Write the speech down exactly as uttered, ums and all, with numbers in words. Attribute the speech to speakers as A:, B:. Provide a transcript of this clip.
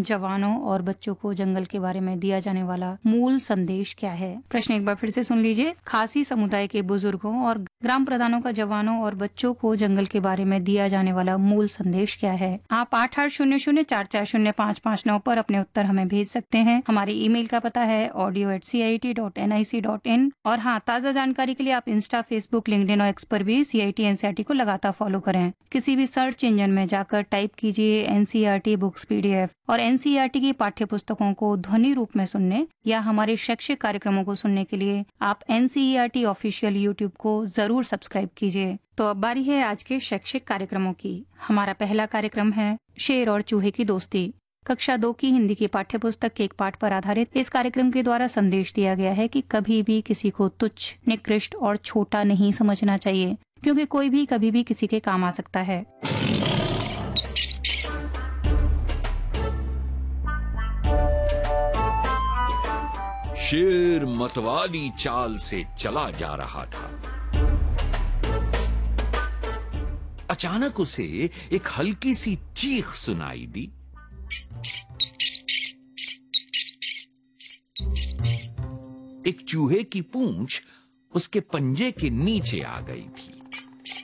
A: जवानों और बच्चों को जंगल के बारे में दिया जाने वाला मूल संदेश क्या है? प्रश्न एक बार फिर से सुन लीजिए। खासी समुदाय के बुजुर्गों और ग्राम प्रधानों का जवानों और बच्चों को जंगल के बारे में दिया जाने वाला मूल संदेश क्या है? आप आठ आठ शून्य शून्य चार चार शून्य पाँच पाँच नौ पर अपने उत्तर हमें भेज सकते हैं। हमारी ईमेल का पता है audio eight C I T dot N I C dot in. और हाँ, ताज़ा जानकारी के लिए आप इंस्टा, फेसबुक, लिंक्डइन और एक्स पर भी सी I T N C E R T को लगातार फॉलो करें। किसी भी सर्च इंजन में जाकर टाइप कीजिए N C E R T books P D F और N C E R T की पाठ्य पुस्तकों को ध्वनि रूप में सुनने या हमारे शैक्षिक कार्यक्रमों को सुनने के लिए आप N C E R T official YouTube को जरूर सब्सक्राइब कीजिए। तो अब बारी है आज के शैक्षिक कार्यक्रमों की। हमारा पहला कार्यक्रम है शेर और चूहे की दोस्ती। कक्षा दो की हिंदी की पाठ्य पुस्तक के एक पाठ पर आधारित इस कार्यक्रम के द्वारा संदेश दिया गया है कि कभी भी किसी को तुच्छ, निकृष्ट और छोटा नहीं समझना चाहिए, क्योंकि कोई भी कभी भी किसी के काम आ सकता है।
B: शेर मतवाली चाल से चला जा रहा था। अचानक उसे एक हल्की सी चीख सुनाई दी। एक चूहे की पूंछ उसके पंजे के नीचे आ गई थी।